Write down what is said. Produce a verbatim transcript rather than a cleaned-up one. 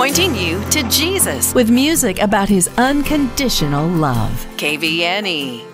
pointing you to Jesus with music about His unconditional love. K V N E.